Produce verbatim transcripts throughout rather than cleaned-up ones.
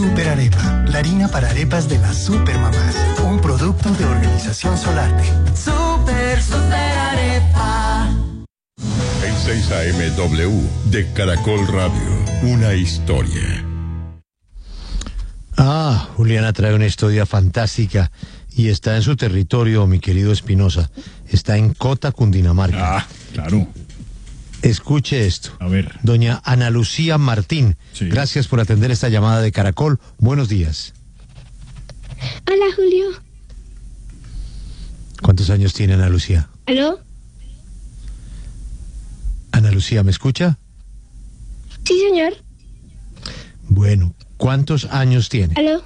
Super Arepa, la harina para arepas de las supermamás. Un producto de Organización Solarte. Super, super arepa. En seis A M W de Caracol Radio, una historia. Ah, Juliana trae una historia fantástica y está en su territorio, mi querido Espinosa. Está en Cota, Cundinamarca. Ah, claro. Escuche esto. A ver. Doña Ana Lucía Martín, sí. Gracias por atender esta llamada de Caracol. Buenos días. Hola, Julio. ¿Cuántos años tiene Ana Lucía? ¿Aló? Ana Lucía, ¿me escucha? Sí, señor. Bueno, ¿cuántos años tiene? ¿Aló?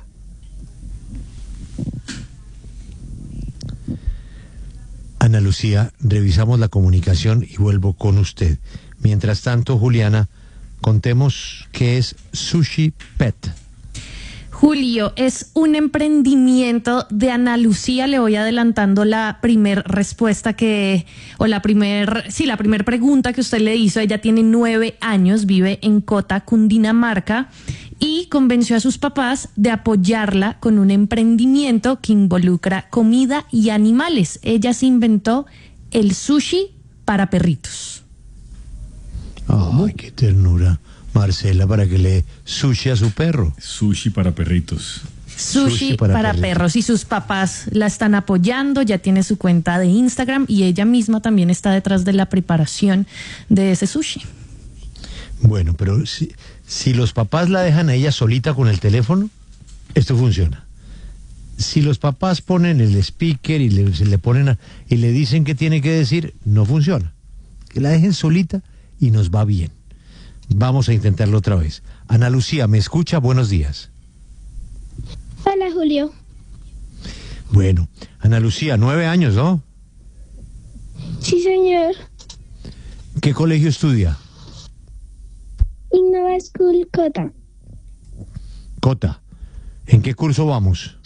Ana Lucía, revisamos la comunicación y vuelvo con usted. Mientras tanto, Juliana, contemos qué es Sushi Pet. Julio, es un emprendimiento de Ana Lucía. Le voy adelantando la primer respuesta que, o la primer, sí, la primer pregunta que usted le hizo. Ella tiene nueve años, vive en Cota, Cundinamarca, y convenció a sus papás de apoyarla con un emprendimiento que involucra comida y animales. Ella se inventó el sushi para perritos. Ay, qué ternura. Marcela, para que le dé sushi a su perro. Sushi para perritos. Sushi, sushi para, para perros. perros. Y sus papás la están apoyando, ya tiene su cuenta de Instagram y ella misma también está detrás de la preparación de ese sushi. Bueno, pero si, si los papás la dejan a ella solita con el teléfono, esto funciona. Si los papás ponen el speaker y le, se le ponen a, y le dicen qué tiene que decir, no funciona. Que la dejen solita y nos va bien. Vamos a intentarlo otra vez. Ana Lucía, ¿me escucha? Buenos días. Hola, Julio. Bueno, Ana Lucía, nueve años, ¿no? Sí, señor. ¿Qué colegio estudia? Innova School Cota. Cota. ¿En qué curso vamos?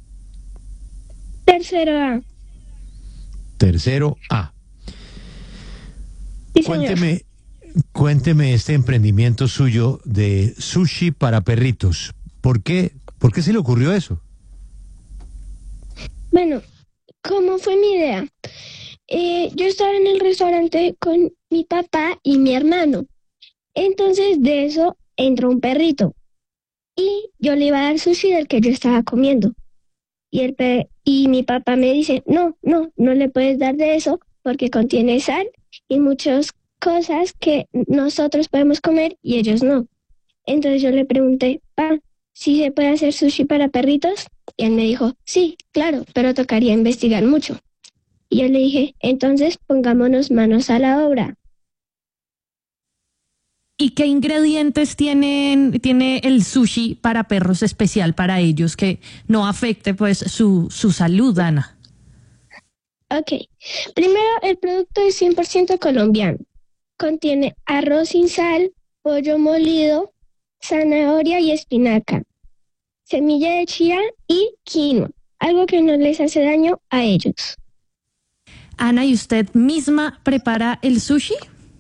Tercero A. Tercero A. Sí, Cuénteme, cuénteme este emprendimiento suyo de sushi para perritos. ¿Por qué, por qué se le ocurrió eso? Bueno, ¿cómo fue mi idea? Eh, yo estaba en el restaurante con mi papá y mi hermano. Entonces de eso entró un perrito y yo le iba a dar sushi del que yo estaba comiendo. Y, el pe- y mi papá me dice, no, no, no le puedes dar de eso porque contiene sal y muchas cosas que nosotros podemos comer y ellos no. Entonces yo le pregunté, pa, ¿sí se puede hacer sushi para perritos? Y él me dijo, sí, claro, pero tocaría investigar mucho. Y yo le dije, entonces pongámonos manos a la obra. ¿Y qué ingredientes tienen, tiene el sushi para perros especial para ellos que no afecte pues su, su salud, Ana? Ok, primero el producto es cien por ciento colombiano. Contiene arroz sin sal, pollo molido, zanahoria y espinaca, semilla de chía y quinoa, algo que no les hace daño a ellos. Ana, ¿y usted misma prepara el sushi?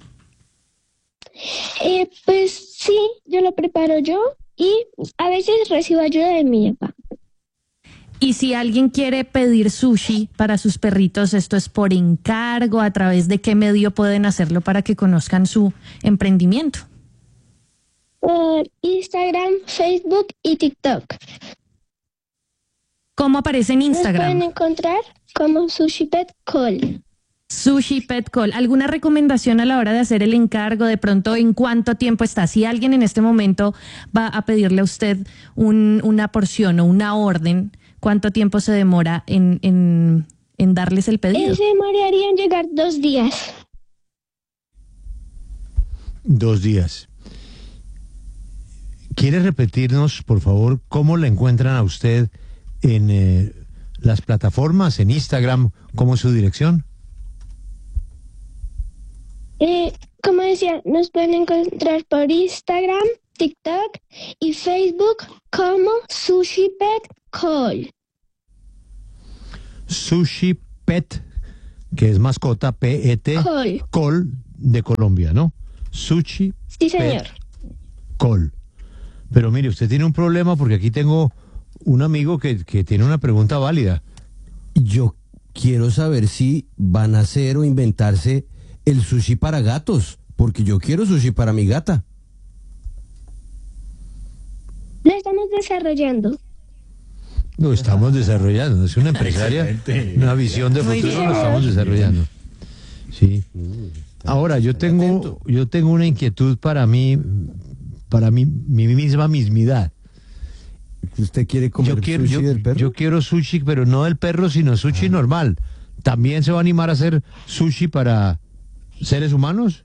Eh, pues sí, yo lo preparo yo y a veces recibo ayuda de mi papá. Y si alguien quiere pedir sushi para sus perritos, ¿esto es por encargo? ¿A través de qué medio pueden hacerlo para que conozcan su emprendimiento? Por Instagram, Facebook y TikTok. ¿Cómo aparece en Instagram? Nos pueden encontrar como Sushi Pet Call. Sushi Pet Call. ¿Alguna recomendación a la hora de hacer el encargo? De pronto, ¿en cuánto tiempo está? Si alguien en este momento va a pedirle a usted un, una porción o una orden, ¿cuánto tiempo se demora en, en, en darles el pedido? Eh, se demoraría en llegar dos días. Dos días. ¿Quiere repetirnos, por favor, cómo la encuentran a usted en eh, las plataformas, en Instagram? ¿Cómo es su dirección? Eh, como decía, nos pueden encontrar por Instagram, TikTok y Facebook como Sushi Pet Call. Sushi Pet, que es mascota, P E T, Call. Call de Colombia, ¿no? Sushi Sí, señor. Pet Call. Pero mire, usted tiene un problema porque aquí tengo un amigo que, que tiene una pregunta válida. Yo quiero saber si van a hacer o inventarse el sushi para gatos, porque yo quiero sushi para mi gata. Lo estamos desarrollando. Lo estamos desarrollando, es una empresaria, Excelente. una visión de Muy futuro, bien. lo estamos desarrollando. Sí. Ahora, yo tengo, yo tengo una inquietud para mí, para mí, mi misma mismidad. ¿Usted quiere comer Yo quiero, sushi yo, del perro? yo quiero sushi, pero no del perro, sino sushi normal. ¿También se va a animar a hacer sushi para seres humanos?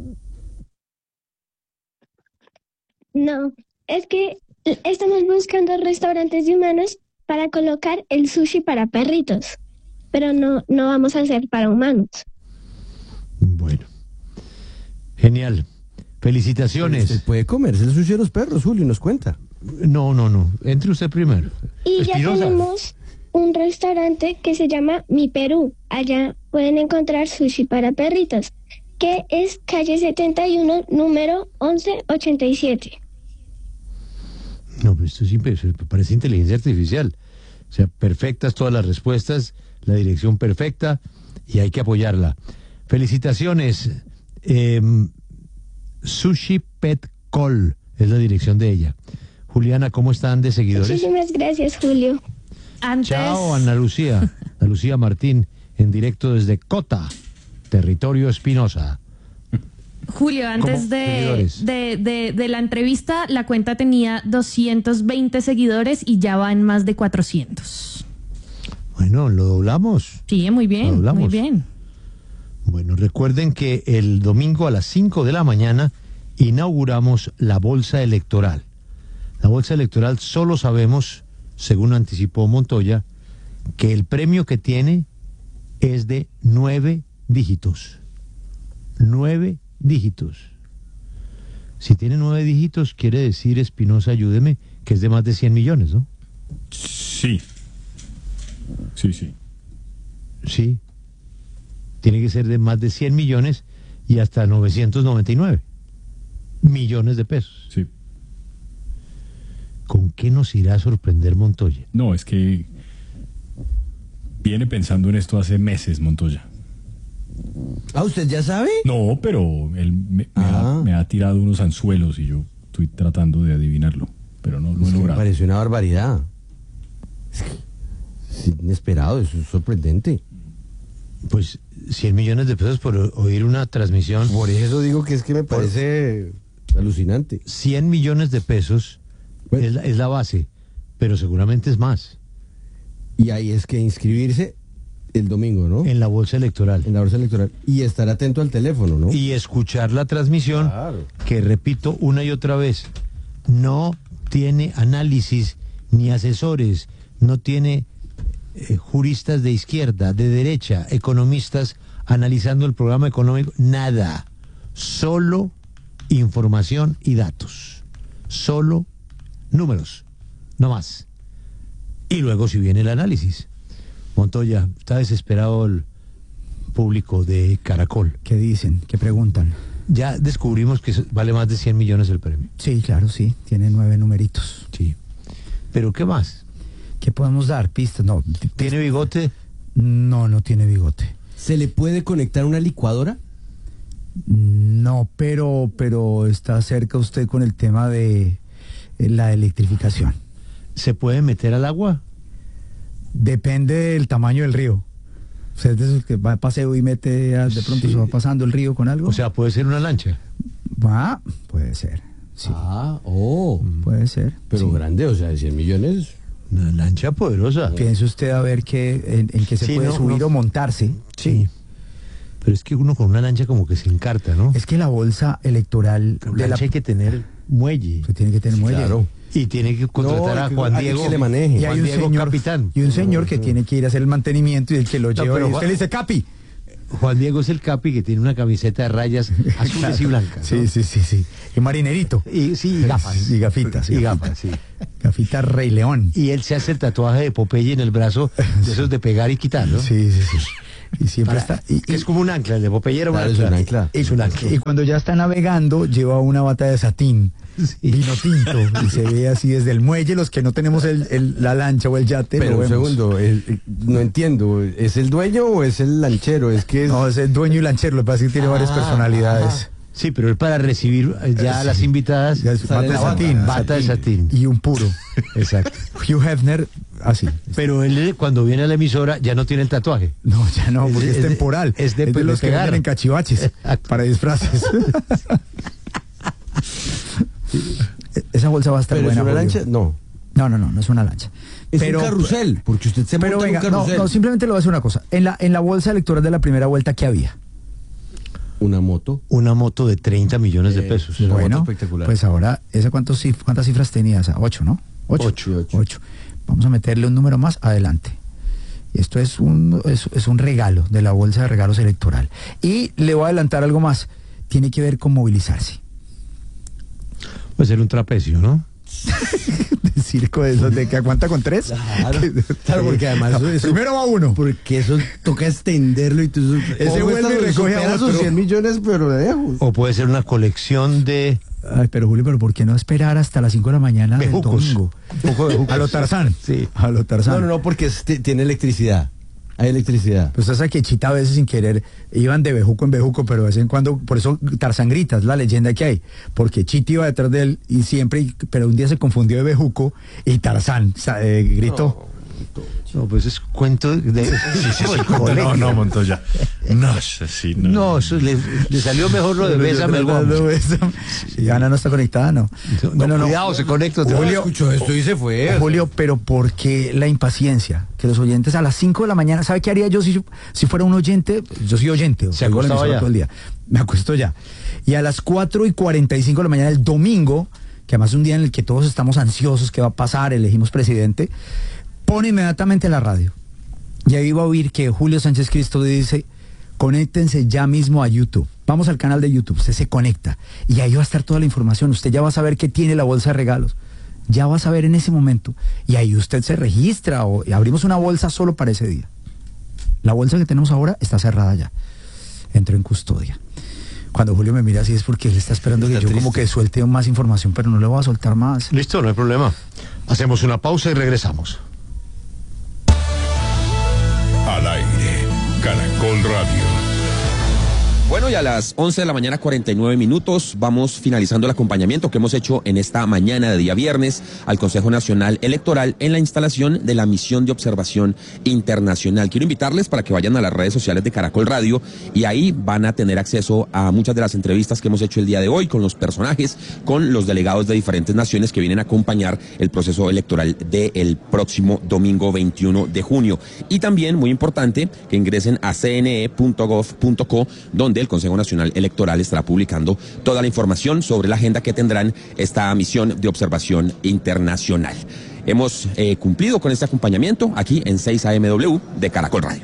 No, es que estamos buscando restaurantes de humanos para colocar el sushi para perritos, pero no, no vamos a hacer para humanos. Bueno. Genial. Felicitaciones. Usted puede comerse el sushi de los perros, Julio, y nos cuenta. No, no, no. Entre usted primero. Y ya Espinosa. tenemos un restaurante que se llama Mi Perú. Allá pueden encontrar sushi para perritos, que es calle setenta y uno, número once ochenta y siete. No, pero esto es impresionante, parece inteligencia artificial. O sea, perfectas todas las respuestas, la dirección perfecta y hay que apoyarla. Felicitaciones. Eh, Sushi Pet Call es la dirección de ella. Juliana, ¿cómo están de seguidores? Muchísimas gracias, Julio. Antes, Chao, Ana Lucía. Ana Lucía Martín, en directo desde Cota, territorio Espinosa. Julio, antes ¿Cómo? de, Seguidores. de, de, de la entrevista, la cuenta tenía doscientos veinte seguidores y ya va en más de cuatrocientos. Bueno, lo doblamos. Sí, muy bien, Hablamos. muy bien. Bueno, recuerden que el domingo a las cinco de la mañana inauguramos la bolsa electoral. La bolsa electoral solo sabemos, según anticipó Montoya, que el premio que tiene es de nueve dígitos. Nueve dígitos. Si tiene nueve dígitos, quiere decir, Espinosa, ayúdeme, que es de más de cien millones, ¿no? Sí. Sí, sí. Sí. Tiene que ser de más de cien millones y hasta novecientos noventa y nueve millones de pesos. Sí. ¿Con qué nos irá a sorprender Montoya? No, es que viene pensando en esto hace meses, Montoya. Ah, ¿usted ya sabe? No, pero él me, me Ah. ha, me ha tirado unos anzuelos y yo estoy tratando de adivinarlo, pero no lo he Es que me logrado. pareció una barbaridad. Es que es inesperado, eso es sorprendente. Pues cien millones de pesos por o- oír una transmisión. Por eso digo que es que me parece alucinante. cien millones de pesos Bueno. es, la, es la base, pero seguramente es más Y ahí es que inscribirse el domingo, ¿no? en la bolsa electoral. En la bolsa electoral. Y estar atento al teléfono, ¿no? Y escuchar la transmisión, Claro. que repito una y otra vez, no tiene análisis ni asesores, no tiene eh, juristas de izquierda, de derecha, economistas analizando el programa económico, nada, solo información y datos, solo números, no más. Y luego si viene el análisis. Montoya, está desesperado el público de Caracol. ¿Qué dicen? ¿Qué preguntan? Ya descubrimos que vale más de cien millones el premio. Sí, claro, sí. Tiene nueve numeritos. Sí. ¿Pero qué más? ¿Qué podemos dar? Pistas. No, ¿Tiene bigote? no, no tiene bigote. ¿Se le puede conectar una licuadora? No, pero, pero está cerca usted con el tema de eh, la electrificación. ¿Se puede meter al agua? Depende del tamaño del río. Usted es de esos que va a paseo y mete, a- de pronto Sí. se va pasando el río con algo. O sea, puede ser una lancha. Va, puede ser. Sí, Ah, oh. puede ser. Pero sí. grande, o sea, de cien millones. Una lancha poderosa. Piense usted a ver qué, en, en qué se Sí, puede no, subir no. o montarse. Sí. Pero es que uno con una lancha como que se encarta, ¿no? Es que la bolsa electoral Pero de la lancha hay que tener muelle. que tiene que tener muelle. Claro. Y tiene que contratar No, a hay que- Juan alguien Diego. que le maneje. Y Juan hay un Diego señor, capitán. y un señor que tiene que ir a hacer el mantenimiento y el que lo No, lleva. pero Y usted Juan- le dice, Capi. Juan Diego es el capi que tiene una camiseta de rayas azules y blancas. Sí, ¿no? sí, sí, sí. Y marinerito. Y, sí, y gafas. Y gafitas. Y gafas, sí. Gafita Rey León. Y él se hace el tatuaje de Popeye en el brazo, de esos de pegar y quitar, ¿no? Sí, sí, sí. Y siempre Para- está. Y, que y- es como un ancla, el de Popeye era un Claro, es ancla. un ancla. y- Es un ancla. y cuando ya está navegando, lleva una bata de satín. Sí. vino tinto, y se ve así desde el muelle, los que no tenemos el, el- la lancha o el yate. Pero lo un vemos. segundo, el- el- no entiendo, ¿es el dueño o es el lanchero? Es que es... No, es el dueño y lanchero, lo que pasa es que tiene Ah, varias personalidades. Sí, pero es para recibir eh, ya a las invitadas. Ya es Sale bata de la bata. satín, Bata de satín. y un puro. Exacto. Hugh Hefner, así. Pero él cuando viene a la emisora ya no tiene el tatuaje. No, ya no, porque Es- es, es de- temporal. es de- de los que pegar. venden en cachivaches Exacto. para disfraces. Esa bolsa va a estar ¿Pero es buena. una Julio. lancha? No. No, no, no, no es una lancha. Es un carrusel, porque usted se Pero monta en venga, un no, carrusel. no, simplemente le voy a decir una cosa. En la, en la bolsa electoral de la primera vuelta, ¿qué había? Una moto. Una moto de treinta millones de Eh, pesos. Una moto Bueno, espectacular. pues ahora, ¿esa cuántos, cif- cuántas cifras tenía esa? Ocho, ¿no? Ocho. Ocho. Ocho. Vamos a meterle un número más adelante. Y esto es un, es, es un regalo de la bolsa de regalos electoral. Y le voy a adelantar algo más. Tiene que ver con movilizarse. Puede ser un trapecio, ¿no? De circo de esos de que aguanta con tres. Claro, claro, porque además eso, eso- Primero va uno. porque eso toca extenderlo y todo eso. Ese ¿Cómo vuelve y está? recoge a Supera otro. sus cien millones, pero de lejos. O puede ser una colección de Ay, pero Julio, pero ¿por qué no esperar hasta las cinco de la mañana del bejucos. domingo? Un poco de bejucos. A lo Tarzán. Sí. A lo Tarzán. No, no, no, porque es- t- tiene electricidad. Hay electricidad. Pues usted sabe que Chita a veces sin querer iban de bejuco en bejuco, pero de vez en cuando, por eso Tarzán grita, es la leyenda que hay, porque Chita iba detrás de él y siempre, y- pero un día se confundió de bejuco y Tarzán sa- eh, gritó. No, pues es cuento de... Sí, sí, sí, no, no, Montoya. No, es así, no. No, eso le, le salió mejor lo de Bésame el guapo. No, bésame. Y Ana no está conectada, ¿no? No, cuidado, se conecta otra vez. Julio, escuchó esto y se fue. Julio, pero ¿por qué la impaciencia? Que los oyentes a las cinco de la mañana, ¿sabe qué haría yo si, si fuera un oyente? Yo soy oyente, Se oigo la acostaba emisora ya. todo el día. Me acuesto ya. Y a las cuatro y cuarenta y cinco de la mañana del domingo, que además es un día en el que todos estamos ansiosos, ¿qué va a pasar? Elegimos presidente, pone inmediatamente la radio. Y ahí va a oír que Julio Sánchez Cristo dice, conéctense ya mismo a YouTube. Vamos al canal de YouTube, usted se conecta y ahí va a estar toda la información. Usted ya va a saber qué tiene la bolsa de regalos. Ya va a saber en ese momento. Y ahí usted se registra o y abrimos una bolsa solo para ese día. La bolsa que tenemos ahora está cerrada ya. Entró en custodia. Cuando Julio me mira así es porque él está esperando Está que yo como triste. que suelte más información, pero no le voy a soltar más. Listo, no hay problema. Hacemos una pausa y regresamos. Al aire, Caracol Radio. Bueno, y a las once de la mañana, cuarenta y nueve minutos, vamos finalizando el acompañamiento que hemos hecho en esta mañana de día viernes al Consejo Nacional Electoral en la instalación de la misión de observación internacional. Quiero invitarles para que vayan a las redes sociales de Caracol Radio y ahí van a tener acceso a muchas de las entrevistas que hemos hecho el día de hoy con los personajes, con los delegados de diferentes naciones que vienen a acompañar el proceso electoral del próximo domingo veintiuno de junio. Y también, muy importante, que ingresen a c n e punto gov punto co, donde el Consejo Nacional Electoral estará publicando toda la información sobre la agenda que tendrán esta misión de observación internacional. Hemos eh, cumplido con este acompañamiento aquí en seis A M W de Caracol Radio.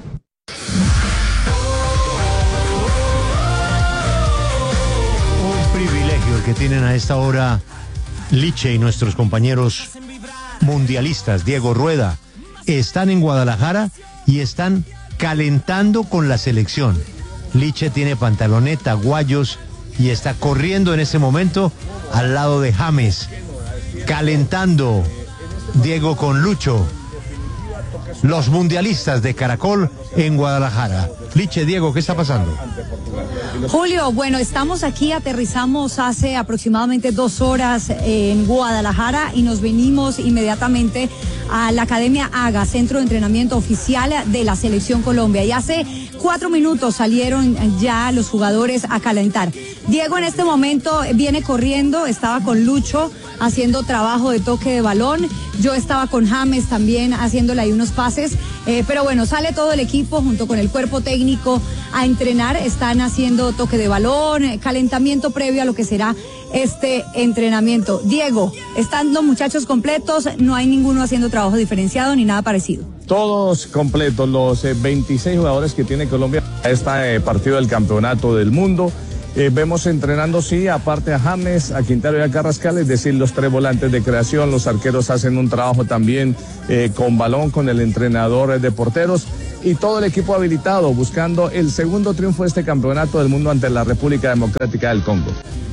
Un privilegio el que tienen a esta hora Liche y nuestros compañeros mundialistas, Diego Rueda, están en Guadalajara y están calentando con la selección. Liche tiene pantaloneta, guayos y está corriendo en ese momento al lado de James, calentando Diego con Lucho. Los mundialistas de Caracol en Guadalajara. Liche, Diego, ¿qué está pasando? Julio, bueno, estamos aquí, aterrizamos hace aproximadamente dos horas en Guadalajara y nos venimos inmediatamente a la Academia AGA, Centro de Entrenamiento Oficial de la Selección Colombia. Y hace cuatro minutos salieron ya los jugadores a calentar. Diego en este momento viene corriendo, estaba con Lucho haciendo trabajo de toque de balón. Yo estaba con James también haciéndole ahí unos pases. Eh, pero bueno, sale todo el equipo junto con el cuerpo técnico a entrenar. Están haciendo toque de balón, eh, calentamiento previo a lo que será este entrenamiento. Diego, ¿están los muchachos completos? No hay ninguno haciendo trabajo diferenciado ni nada parecido. Todos completos, los eh, veintiséis jugadores que tiene Colombia a este eh, partido del Campeonato del Mundo. Eh, vemos entrenando, sí, aparte a James, a Quintero y a Carrascal, es decir, los tres volantes de creación. Los arqueros hacen un trabajo también eh, con balón, con el entrenador de porteros y todo el equipo habilitado, buscando el segundo triunfo de este Campeonato del Mundo ante la República Democrática del Congo.